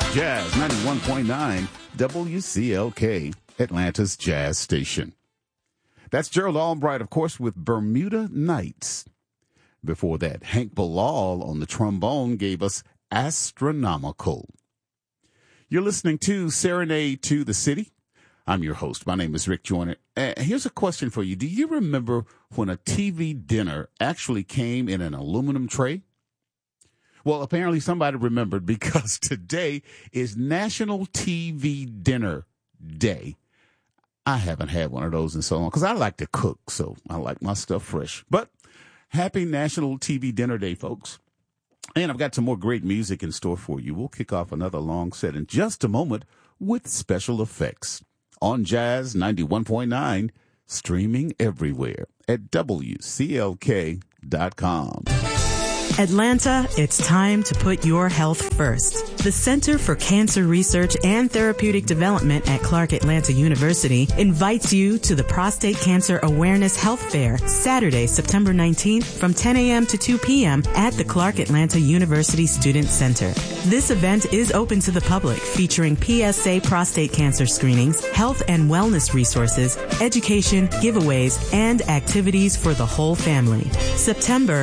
Jazz 91.9 WCLK, Atlanta's Jazz Station. That's Gerald Albright, of course, with Bermuda Nights. Before that, Hank Bilal on the trombone gave us Astronomical. You're listening to Serenade to the City. I'm your host. My name is Rick Joyner. Here's a question for you. Do you remember when a TV dinner actually came in an aluminum tray? Well, apparently somebody remembered because today is National TV Dinner Day. I haven't had one of those in so long because I like to cook, so I like my stuff fresh. But happy National TV Dinner Day, folks. And I've got some more great music in store for you. We'll kick off another long set in just a moment with special effects on Jazz 91.9, streaming everywhere at WCLK.com. Atlanta, it's time to put your health first. The Center for Cancer Research and Therapeutic Development at Clark Atlanta University invites you to the Prostate Cancer Awareness Health Fair, Saturday, September 19th from 10 a.m. to 2 p.m. at the Clark Atlanta University Student Center. This event is open to the public, featuring PSA prostate cancer screenings, health and wellness resources, education, giveaways, and activities for the whole family. September